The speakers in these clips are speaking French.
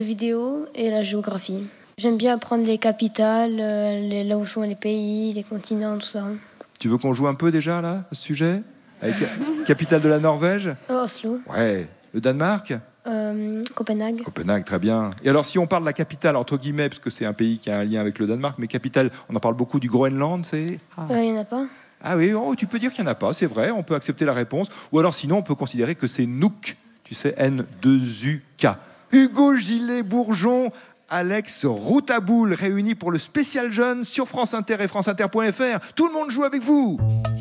Vidéo et la géographie. J'aime bien apprendre les capitales, là où sont les pays, les continents, tout ça. Tu veux qu'on joue un peu déjà là, à ce sujet? Avec capitale de la Norvège? Oslo. Ouais. Le Danemark? Copenhague. Copenhague, très bien. Et alors si on parle de la capitale, entre guillemets, parce que c'est un pays qui a un lien avec le Danemark, mais capitale, on en parle beaucoup du Groenland, c'est... Il n'y en a pas. Ah oui, oh, tu peux dire qu'il n'y en a pas, c'est vrai, on peut accepter la réponse. Ou alors sinon, on peut considérer que c'est Nuuk, tu sais, N2UK. Hugo Gillet-Bourgeon, Alex Routaboul, réunis pour le spécial jeune sur France Inter et franceinter.fr. Tout le monde joue avec vous.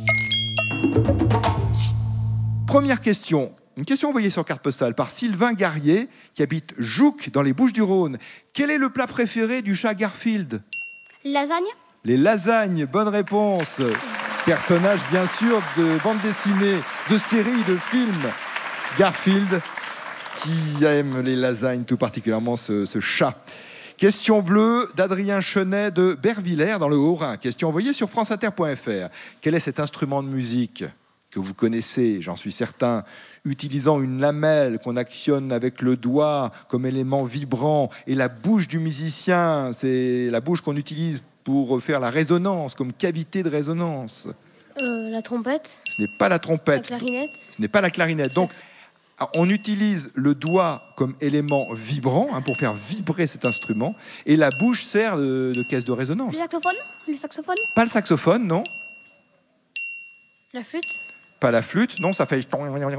Première question. Une question envoyée sur carte postale par Sylvain Garrier, qui habite Jouques, dans les Bouches-du-Rhône. Quel est le plat préféré du chat Garfield? Lasagne. Les lasagnes, bonne réponse. Personnage, bien sûr, de bande dessinée, de séries, de films. Garfield, qui aime les lasagnes, tout particulièrement ce chat. Question bleue d'Adrien Chenet de Bervillers, dans le Haut-Rhin. Question envoyée sur franceinter.fr. Quel est cet instrument de musique que vous connaissez, j'en suis certain, utilisant une lamelle qu'on actionne avec le doigt comme élément vibrant, et la bouche du musicien, c'est la bouche qu'on utilise pour faire la résonance, comme cavité de résonance? La trompette. Ce n'est pas la trompette. La clarinette. Ce n'est pas la clarinette. Donc, on utilise le doigt comme élément vibrant pour faire vibrer cet instrument, et la bouche sert de caisse de résonance. Le saxophone. Le saxophone. Pas le saxophone, non. La flûte. Pas la flûte, non, ça fait...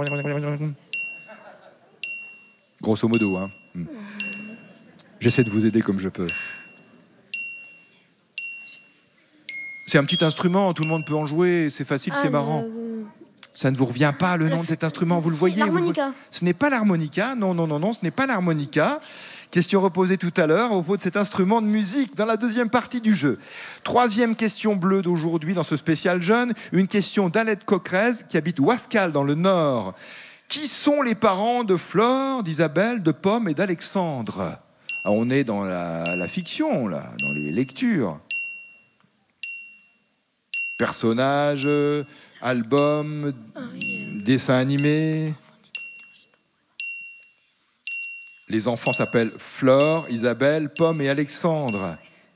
Grosso modo, hein. J'essaie de vous aider comme je peux. C'est un petit instrument, tout le monde peut en jouer, c'est facile, c'est marrant. Ça ne vous revient pas, le nom de cet instrument, vous le voyez? L'harmonica. Ce n'est pas l'harmonica, non, ce n'est pas l'harmonica. Question reposée tout à l'heure au propos de cet instrument de musique dans la deuxième partie du jeu. Troisième question bleue d'aujourd'hui dans ce spécial jeune, une question d'Alette Cocrez qui habite Ouascal dans le Nord. Qui sont les parents de Flore, d'Isabelle, de Pomme et d'Alexandre? On est dans la fiction, là, dans les lectures. Personnages, albums, dessins animés. Les enfants s'appellent Flore, Isabelle, Pomme et Alexandre.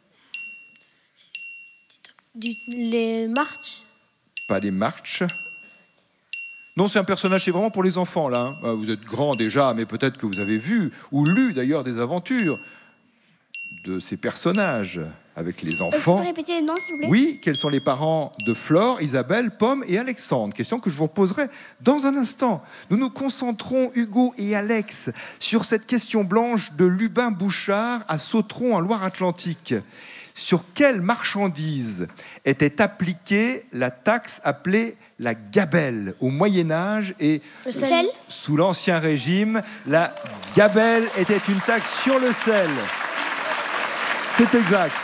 Les Marches. Pas les Marches. Non, c'est un personnage, c'est vraiment pour les enfants, là. Vous êtes grand déjà, mais peut-être que vous avez vu ou lu d'ailleurs des aventures de ces personnages avec les enfants. Vous pouvez répéter les noms, s'il vous plaît? Oui, quels sont les parents de Flore, Isabelle, Pomme et Alexandre? Question que je vous poserai dans un instant. Nous nous concentrons, Hugo et Alex, sur cette question blanche de Lubin Bouchard à Sautron, en Loire-Atlantique. Sur quelle marchandise était appliquée la taxe appelée la gabelle au Moyen-Âge et le sel? Sous l'Ancien Régime, la gabelle était une taxe sur le sel. C'est exact.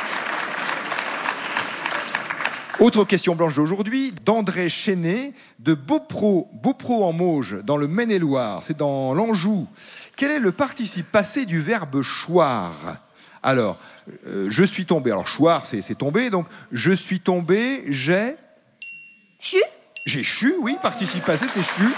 Autre question blanche d'aujourd'hui, d'André Chenet, de Beaupro en Mauges, dans le Maine-et-Loire, c'est dans l'Anjou. Quel est le participe passé du verbe choir? Alors, je suis tombé. Alors, choir, c'est tomber. Donc, je suis tombé, j'ai... Chu? J'ai chu, oui, participe passé, c'est chu.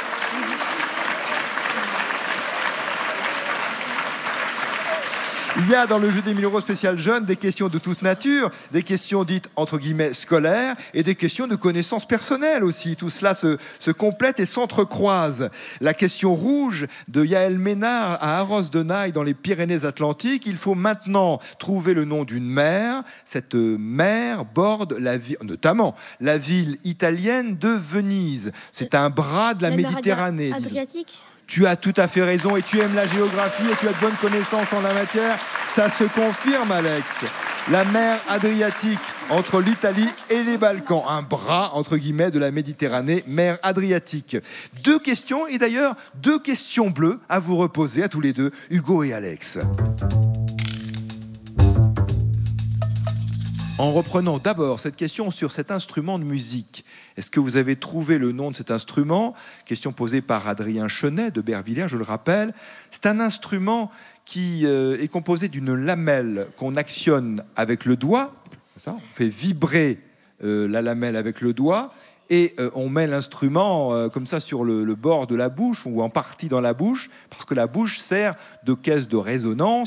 Il y a dans le jeu des 1000 euros spécial jeune des questions de toute nature, des questions dites entre guillemets scolaires et des questions de connaissances personnelles aussi. Tout cela se complète et s'entrecroise. La question rouge de Yaël Ménard à Arros-de-Naï dans les Pyrénées-Atlantiques. Il faut maintenant trouver le nom d'une mer. Cette mer borde notamment la ville italienne de Venise. C'est un bras de la Méditerranée. Adriatique. Tu as tout à fait raison et tu aimes la géographie et tu as de bonnes connaissances en la matière. Ça se confirme, Alex. La mer Adriatique entre l'Italie et les Balkans. Un bras, entre guillemets, de la Méditerranée, mer Adriatique. 2 questions et d'ailleurs 2 questions bleues à vous reposer à tous les deux, Hugo et Alex. En reprenant d'abord cette question sur cet instrument de musique. Est-ce que vous avez trouvé le nom de cet instrument? Question posée par Adrien Chenet de Bervillers, je le rappelle. C'est un instrument qui est composé d'une lamelle qu'on actionne avec le doigt. Ça, on fait vibrer la lamelle avec le doigt. et on met l'instrument comme ça sur le bord de la bouche ou en partie dans la bouche, parce que la bouche sert de caisse de résonance